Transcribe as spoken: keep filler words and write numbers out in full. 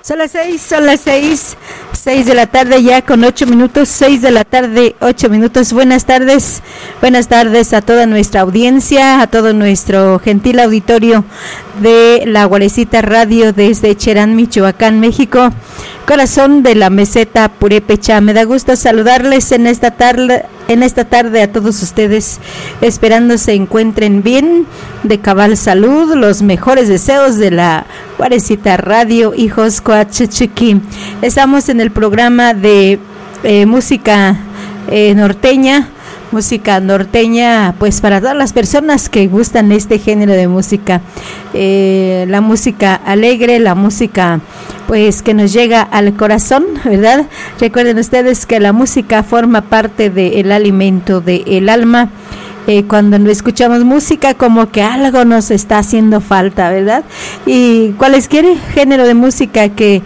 Son las seis, son las seis, seis de la tarde ya con ocho minutos, seis de la tarde, ocho minutos. Buenas tardes, buenas tardes a toda nuestra audiencia, a todo nuestro gentil auditorio de la Guarecita Radio desde Cherán, Michoacán, México, corazón de la meseta Purépecha. Me da gusto saludarles en esta tarde, en esta tarde a todos ustedes, esperando se encuentren bien, de cabal salud, los mejores deseos de la Guarecita Radio, hijos Coachichiqui. Estamos en el programa de eh, música eh, norteña, música norteña, pues para todas las personas que gustan este género de música, eh, la música alegre, la música pues que nos llega al corazón, ¿verdad? Recuerden ustedes que la música forma parte del alimento del alma. Eh, cuando no escuchamos música, como que algo nos está haciendo falta, ¿verdad? Y cualquier género de música que